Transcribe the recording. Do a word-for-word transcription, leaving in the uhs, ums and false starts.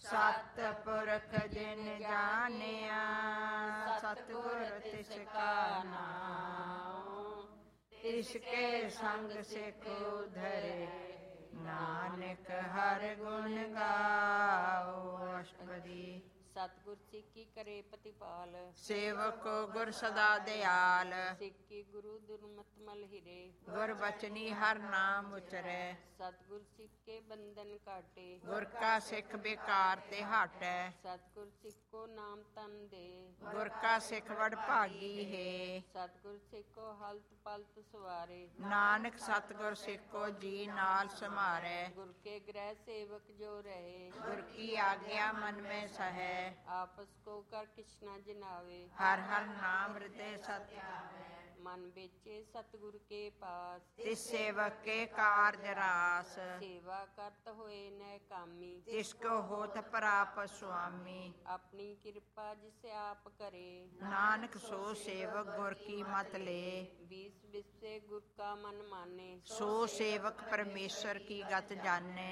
सतपुरख जिन जानिया सतगुर तिस का नाम। तिसके संग सिख उधरे नानक हर गुण गाओ। अष्टपदी। सतगुर सिक्की करे प्रतिपाल। सेवक को गुर सदा दयाल। सिक्की गुरु दुर्मत मल हिरे। गुर बचनी हर नाम उचरै। सतगुर सिख के बंधन काटे। गुर का सिख बेकार ते हटै। सतगुर सिख को नाम तन दे। गुर का सिख वड भागी है। सतगुर सिख को हलत पलत सवारे। नानक सतगुर सिख को जी नाल समारै। गुर के ग्रह सेवक जो रहे। गुर की आज्ञा मन में सहै। आपस को कर किछना जिनावे। हर हर नाम हृदय सत मन बेचे सतगुर के पास। तिस सेवक के कारज रास। सेवा करत होए न कामी। जिसको होत प्राप स्वामी। अपनी कृपा जिसे आप करे। नानक सो सेवक गुर की मत ले। बीस बिस्से गुर का मन माने। सो सेवक परमेश्वर की गत जाने।